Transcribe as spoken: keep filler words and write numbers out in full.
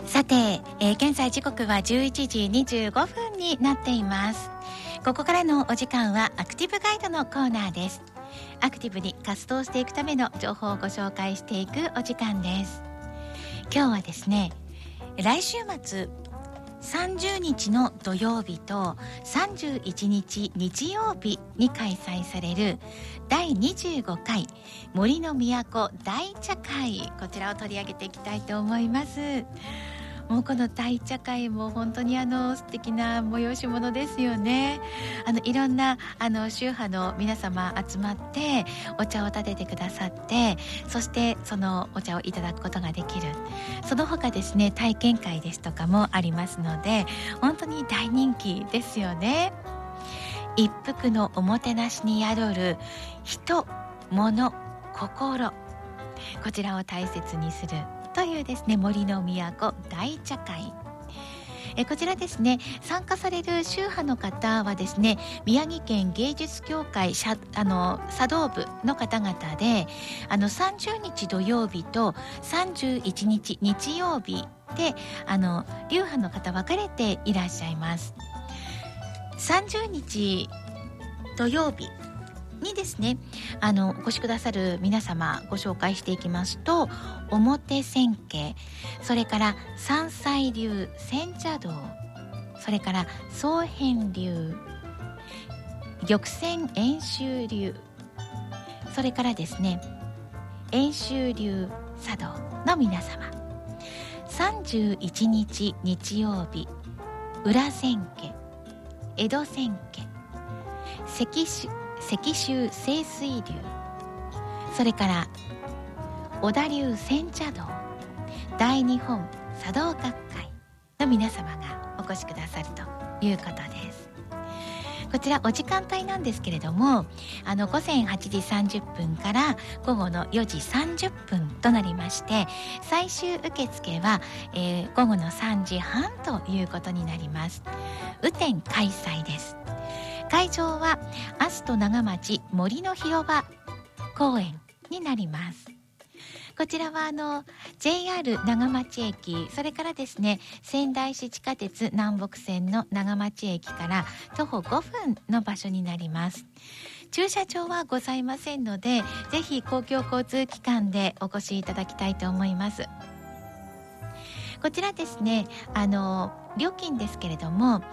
さて、えー、現在時刻はじゅういちじにじゅうごふんになっています。ここからのお時間はアクティブガイドのコーナーです。アクティブに活動していくための情報をご紹介していくお時間です。今日はですね、来週末さんじゅうにちの土曜日とさんじゅういちにち日曜日に開催されるだいにじゅうごかい森の都大茶会、こちらを取り上げていきたいと思います。もうこの大茶会も本当にあの素敵な催し物ですよね。あのいろんなあの宗派の皆様集まってお茶を立ててくださって、そしてそのお茶をいただくことができる。その他ですね、体験会ですとかもありますので、本当に大人気ですよね。一服のおもてなしに宿る人、物、心、こちらを大切にするというですね、森の都大茶会。えこちらですね、参加される宗派の方はですね、宮城県芸術協会社あの茶道部の方々で、あのさんじゅうにち土曜日とさんじゅういちにち日曜日で、あの流派の方分かれていらっしゃいます。さんじゅうにち土曜日にですね、あのお越しくださる皆様ご紹介していきますと、表千家、それから山菜流煎茶道、それから宗遍流、玉泉遠州流、それからですね遠州流茶道の皆様、さんじゅういちにち日曜日裏千家、江戸千家、関州石州清水流、それから小田流煎茶道、大日本茶道学会の皆様がお越しくださるということです。こちらお時間帯なんですけれども、あの午前はちじさんじゅっぷんから午後のよじさんじゅっぷんとなりまして、最終受付は、えー、午後のさんじはんということになります。雨天開催です。会場はアスト長町森の広場公園になります。こちらはあの ジェイアール 長町駅、それからですね仙台市地下鉄南北線の長町駅から徒歩ごふんの場所になります。駐車場はございませんので、ぜひ公共交通機関でお越しいただきたいと思います。こちらですね、あの料金ですけれども、